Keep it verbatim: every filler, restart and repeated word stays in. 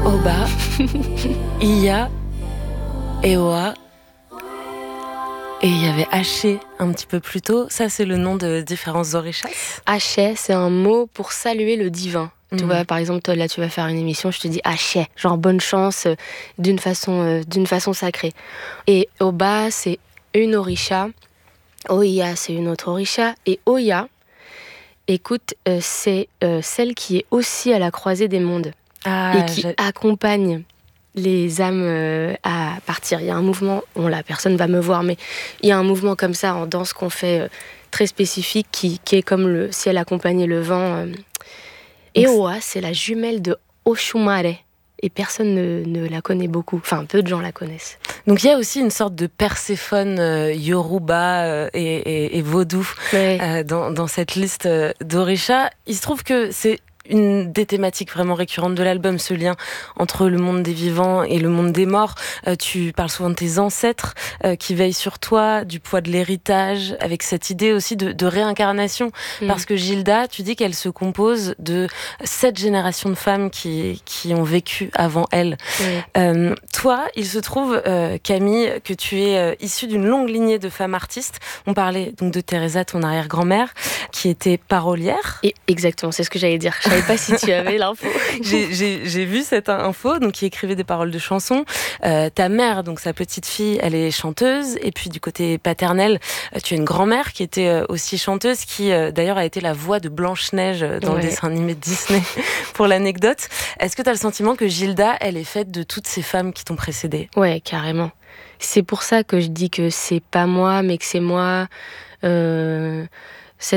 Oba, Iya, Eoa, et il y avait Haché un petit peu plus tôt. Ça, c'est le nom de différents orishas. Haché, c'est un mot pour saluer le divin. Mmh. Tu vois, par exemple, toi, là, tu vas faire une émission, je te dis Haché, genre bonne chance, euh, d'une façon, euh, d'une façon sacrée. Et Oba, c'est une orisha. Oya, c'est une autre orisha. Et Oya, écoute, euh, c'est euh, celle qui est aussi à la croisée des mondes Ah, et qui j'ai... accompagne les âmes euh, à partir. Il y a un mouvement, bon la personne va me voir, mais il y a un mouvement comme ça en danse qu'on fait euh, très spécifique qui, qui est comme le, si elle accompagnait le vent. Euh. Et Oa, c'est la jumelle de Oshumare. Et personne ne, ne la connaît beaucoup. Enfin, peu de gens la connaissent. Donc il y a aussi une sorte de Perséphone euh, Yoruba euh, et, et, et vaudou Ouais. euh, dans, dans cette liste euh, d'orishas. Il se trouve que c'est une des thématiques vraiment récurrentes de l'album, ce lien entre le monde des vivants et le monde des morts. Euh, tu parles souvent de tes ancêtres euh, qui veillent sur toi, du poids de l'héritage, avec cette idée aussi de, de réincarnation. Mm. Parce que Gilda, tu dis qu'elle se compose de sept générations de femmes qui, qui ont vécu avant elle. Mm. Euh, toi, il se trouve, euh, Camille, que tu es euh, issue d'une longue lignée de femmes artistes. On parlait donc de Teresa, ton arrière-grand-mère, qui était parolière. Et exactement, c'est ce que j'allais dire. Je savais pas si tu avais l'info. j'ai, j'ai, j'ai vu cette info, donc qui écrivait des paroles de chansons. Euh, ta mère, donc sa petite fille, elle est chanteuse. Et puis du côté paternel, euh, tu as une grand-mère qui était euh, aussi chanteuse, qui euh, d'ailleurs a été la voix de Blanche-Neige dans ouais. le dessin animé de Disney, pour l'anecdote. Est-ce que tu as le sentiment que Gilda, elle est faite de toutes ces femmes qui t'ont précédée ? Ouais, carrément. C'est pour ça que je dis que c'est pas moi, mais que c'est moi. Euh...